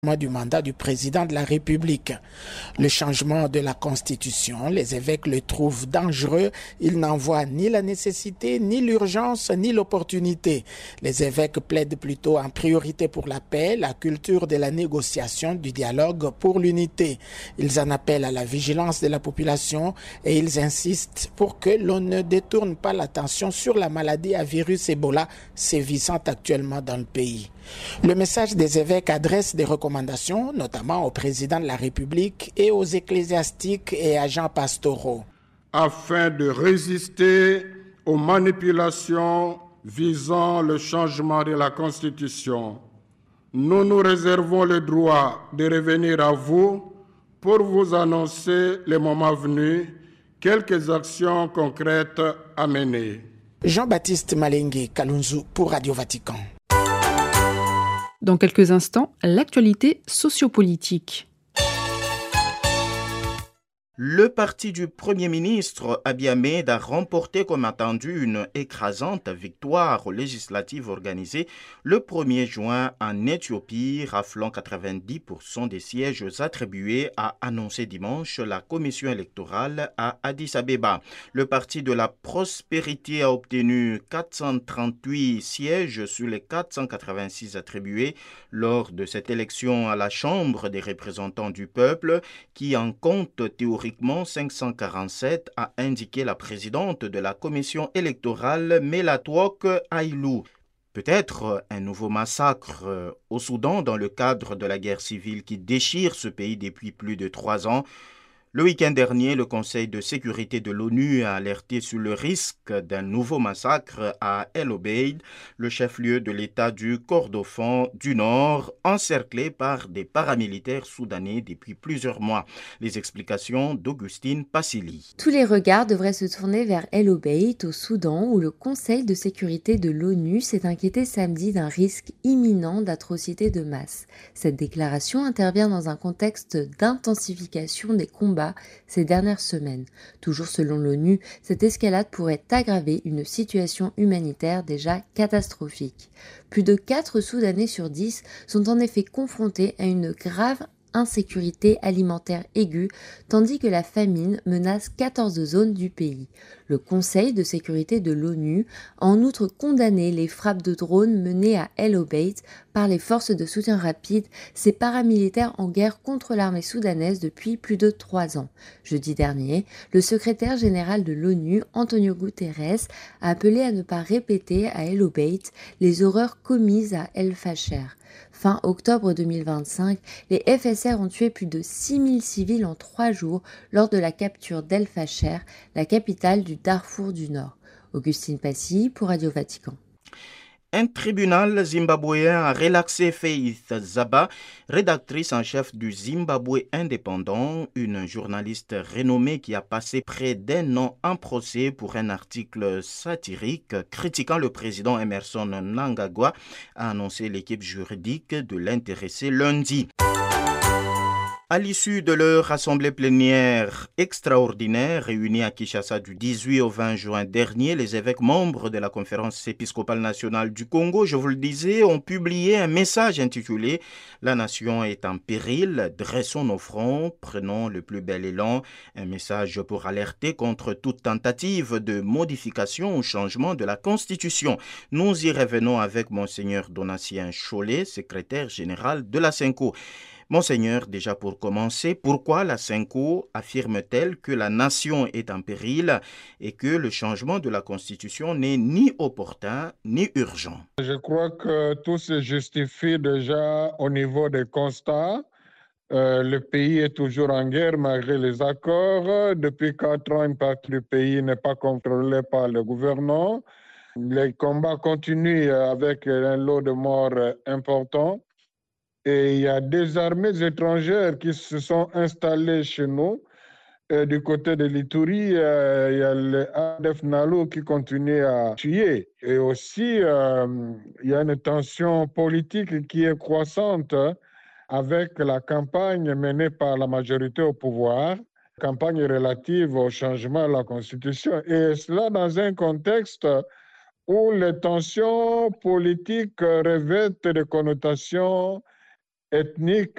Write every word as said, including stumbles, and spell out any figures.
du mandat du président de la République. Le changement de la Constitution, les évêques le trouvent dangereux. Ils n'en voient ni la nécessité, ni l'urgence, ni l'opportunité. Les évêques plaident plutôt en priorité pour la paix, la culture de la négociation, du dialogue pour l'unité. Ils en appellent à la vigilance de la population et ils insistent pour que l'on ne détourne pas l'attention sur la maladie à virus Ebola sévissant actuellement dans le pays. Le message des évêques adresse des recommandations, notamment au président de la République et aux ecclésiastiques et agents pastoraux. Afin de résister aux manipulations visant le changement de la Constitution, nous nous réservons le droit de revenir à vous pour vous annoncer, le moment venu, quelques actions concrètes à mener. Jean-Baptiste Malengue, Kalunzu pour Radio Vatican. Dans quelques instants, l'actualité sociopolitique. Le parti du Premier ministre Abiy Ahmed a remporté comme attendu une écrasante victoire aux législatives organisées le premier juin en Éthiopie, raflant quatre-vingt-dix pour cent des sièges attribués, a annoncé dimanche la commission électorale à Addis Abeba. Le parti de la prospérité a obtenu quatre cent trente-huit sièges sur les quatre cent quatre-vingt-six attribués lors de cette élection à la Chambre des représentants du peuple, qui en compte théoriquement cinq cent quarante-sept, a indiqué la présidente de la commission électorale Melatwok Ailou. Peut-être un nouveau massacre au Soudan dans le cadre de la guerre civile qui déchire ce pays depuis plus de trois ans. Le week-end dernier, le Conseil de sécurité de l'ONU a alerté sur le risque d'un nouveau massacre à El Obeid, le chef-lieu de l'État du Kordofan du Nord, encerclé par des paramilitaires soudanais depuis plusieurs mois. Les explications d'Augustine Passili. Tous les regards devraient se tourner vers El Obeid, au Soudan, où le Conseil de sécurité de l'ONU s'est inquiété samedi d'un risque imminent d'atrocités de masse. Cette déclaration intervient dans un contexte d'intensification des combats ces dernières semaines. Toujours selon l'ONU, cette escalade pourrait aggraver une situation humanitaire déjà catastrophique. Plus de quatre Soudanais sur dix sont en effet confrontés à une grave insécurité alimentaire aiguë, tandis que la famine menace quatorze zones du pays. Le Conseil de sécurité de l'ONU a en outre condamné les frappes de drones menées à El Obeid par les forces de soutien rapide, ces paramilitaires en guerre contre l'armée soudanaise depuis plus de trois ans. Jeudi dernier, le secrétaire général de l'ONU, Antonio Guterres, a appelé à ne pas répéter à El Obeid les horreurs commises à El Fasher. Fin octobre deux mille vingt-cinq, les F S R ont tué plus de six mille civils en trois jours lors de la capture d'El Fasher, la capitale du Darfour du Nord. Augustine Passy pour Radio Vatican. Un tribunal zimbabwéen a relaxé Faith Zaba, rédactrice en chef du Zimbabwe indépendant, une journaliste renommée qui a passé près d'un an en procès pour un article satirique critiquant le président Emmerson Mnangagwa, a annoncé l'équipe juridique de l'intéressé lundi. À l'issue de leur assemblée plénière extraordinaire réunie à Kinshasa du dix-huit au vingt juin dernier, les évêques membres de la conférence épiscopale nationale du Congo, je vous le disais, ont publié un message intitulé « La nation est en péril, dressons nos fronts, prenons le plus bel élan », un message pour alerter contre toute tentative de modification ou changement de la Constitution. Nous y revenons avec Monseigneur Donatien Chollet, secrétaire général de la SENCO. Monseigneur, déjà pour commencer, pourquoi la SENCO affirme-t-elle que la nation est en péril et que le changement de la Constitution n'est ni opportun ni urgent? Je crois que tout se justifie déjà au niveau des constats. Euh, le pays est toujours en guerre malgré les accords. Depuis quatre ans, une partie du pays n'est pas contrôlée par le gouvernement. Les combats continuent avec un lot de morts important. Et il y a des armées étrangères qui se sont installées chez nous. Et du côté de l'Ituri, euh, il y a le A D F Nalu qui continue à tuer. Et aussi, euh, il y a une tension politique qui est croissante avec la campagne menée par la majorité au pouvoir, campagne relative au changement de la Constitution. Et cela dans un contexte où les tensions politiques revêtent des connotations ethniques